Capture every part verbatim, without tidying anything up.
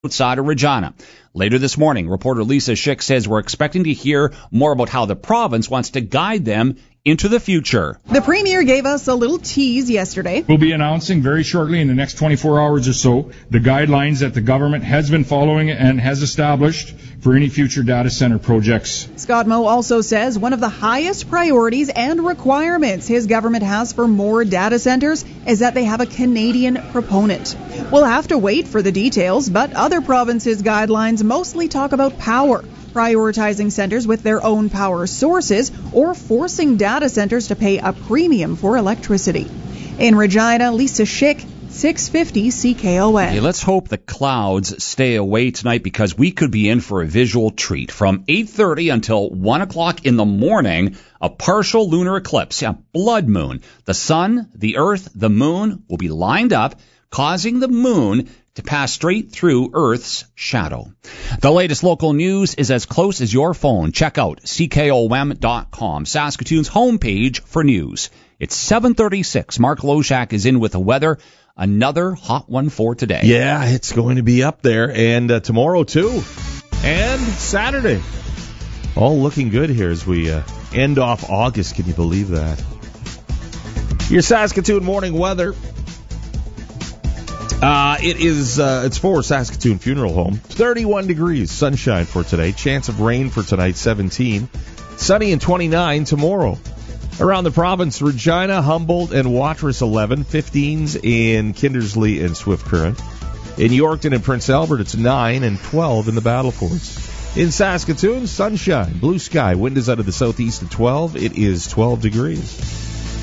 outside of Regina. Later this morning, reporter Lisa Schick says we're expecting to hear more about how the province wants to guide them into the future. The Premier gave us a little tease yesterday. We'll be announcing very shortly in the next twenty-four hours or so the guidelines that the government has been following and has established for any future data center projects. Scott Moe also says one of the highest priorities and requirements his government has for more data centers is that they have a Canadian proponent. We'll have to wait for the details, but other provinces' guidelines mostly talk about power, prioritizing centers with their own power sources or forcing data centers to pay a premium for electricity. In Regina, Lisa Schick, six fifty C K O N. Hey, let's hope the clouds stay away tonight because we could be in for a visual treat. From eight thirty until one o'clock in the morning, a partial lunar eclipse, a blood moon. The sun, the earth, the moon will be lined up, causing the moon to pass straight through Earth's shadow. The latest local news is as close as your phone. Check out C K O M dot com, Saskatoon's homepage for news. It's seven thirty-six. Mark Loshak is in with the weather. Another hot one for today. Yeah, it's going to be up there, and uh, tomorrow too, and Saturday. All looking good here as we uh, end off August. Can you believe that? Your Saskatoon morning weather. Uh, it is, uh, it's for Saskatoon Funeral Home. thirty-one degrees, sunshine for today. Chance of rain for tonight, seventeen. Sunny and twenty-nine tomorrow. Around the province, Regina, Humboldt, and Watrous, eleven. fifteens in Kindersley and Swift Current. In Yorkton and Prince Albert, it's nine and twelve in the Battlefords. In Saskatoon, sunshine, blue sky. Wind is out of the southeast at twelve. It is twelve degrees.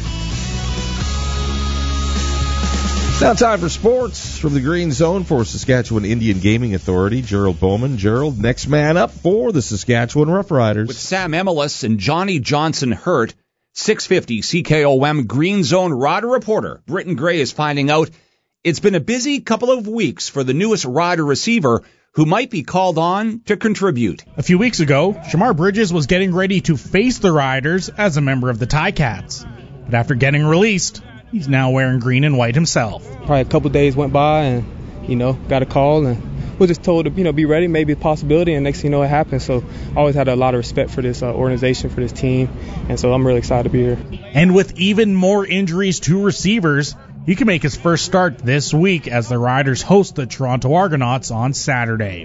Now time for sports from the Green Zone for Saskatchewan Indian Gaming Authority. Gerald Bowman. Gerald, next man up for the Saskatchewan Roughriders. With Sam Emelis and Johnny Johnson hurt, six fifty C K O M Green Zone Rider reporter Britton Gray is finding out it's been a busy couple of weeks for the newest Rider receiver who might be called on to contribute. A few weeks ago, Shamar Bridges was getting ready to face the Riders as a member of the Ticats. But after getting released, he's now wearing green and white himself. Probably a couple days went by and, you know, got a call and was just told to, you know, be ready, maybe a possibility, and next thing you know, it happened. So I always had a lot of respect for this uh, organization, for this team, and so I'm really excited to be here. And with even more injuries to receivers, he can make his first start this week as the Riders host the Toronto Argonauts on Saturday.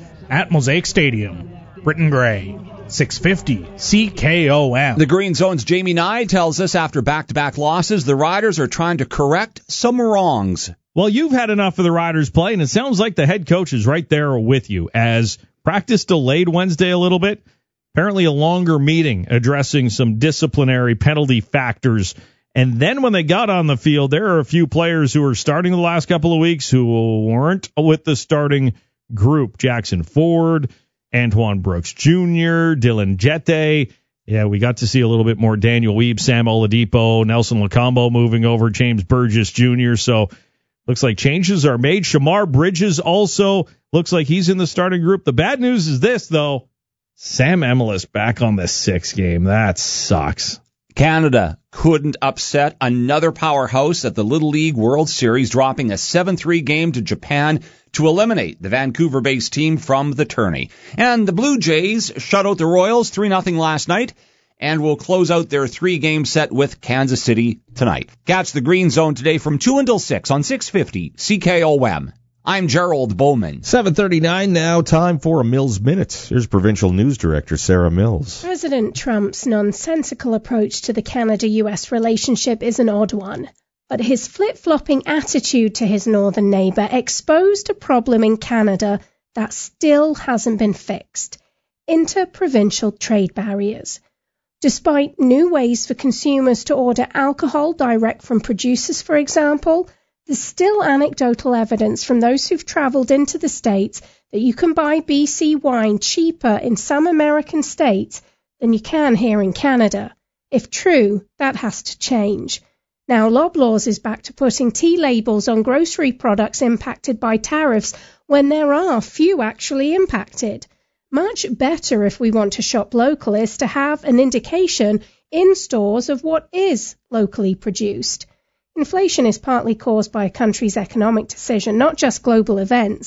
At Mosaic Stadium, Britton Gray, six fifty C K O M. The Green Zone's Jamie Nye tells us after back-to-back losses, the Riders are trying to correct some wrongs. Well, you've had enough of the Riders play, and it sounds like the head coach is right there with you. As practice delayed Wednesday a little bit, apparently a longer meeting addressing some disciplinary penalty factors. And then when they got on the field, there are a few players who were starting the last couple of weeks who weren't with the starting group. Jackson Ford, Antoine Brooks Junior, Dylan Jette. Yeah, we got to see a little bit more Daniel Weeb, Sam Oladipo, Nelson Lacombo moving over, James Burgess Junior So looks like changes are made. Shamar Bridges also looks like he's in the starting group. The bad news is this, though. Sam Emelis back on the sixth game. That sucks. Canada couldn't upset another powerhouse at the Little League World Series, dropping a seven three game to Japan to eliminate the Vancouver-based team from the tourney. And the Blue Jays shut out the Royals three nothing last night and will close out their three-game set with Kansas City tonight. Catch the Green Zone today from two until six on six fifty C K O M. I'm Gerald Bowman. seven thirty-nine now, time for a Mills Minute. Here's Provincial News Director Sarah Mills. President Trump's nonsensical approach to the Canada-U S relationship is an odd one, but his flip-flopping attitude to his northern neighbour exposed a problem in Canada that still hasn't been fixed: inter-provincial trade barriers. Despite new ways for consumers to order alcohol direct from producers, for example, there's still anecdotal evidence from those who've travelled into the States that you can buy B C wine cheaper in some American states than you can here in Canada. If true, that has to change. Now, Loblaws is back to putting T labels on grocery products impacted by tariffs when there are few actually impacted. Much better if we want to shop local is to have an indication in stores of what is locally produced. Inflation is partly caused by a country's economic decision, not just global events.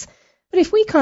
But if we can't